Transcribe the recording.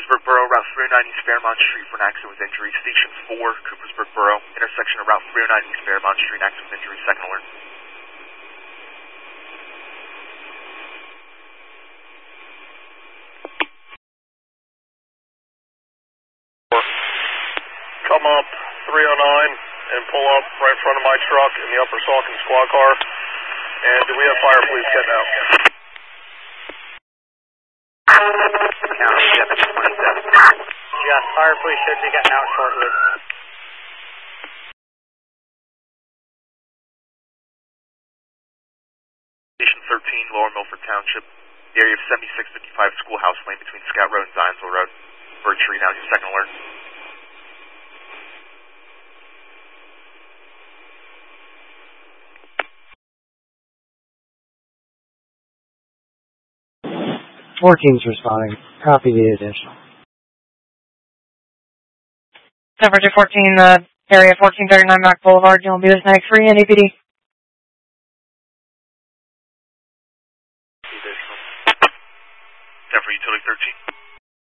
Coopersburg Borough, Route 309 East Fairmont Street for an accident with injury. Station 4, Coopersburg Borough, intersection of Route 309 East Fairmont Street, an accident with injury, second alert. Come up 309 and pull up right in front of my truck in the Upper Saucon squad car. And do we have fire police getting out? County 727. Yes, fire police should be getting out shortly. Station 13, Lower Milford Township, the area of 7655 Schoolhouse Lane between Scout Road and Zionsville Road. Bird Tree now, your second alert. Team's responding. Copy the additional. Temperature 14, area 1439 Mac Boulevard. You'll be this night free, NAPD. Additional. Denver Utility 13.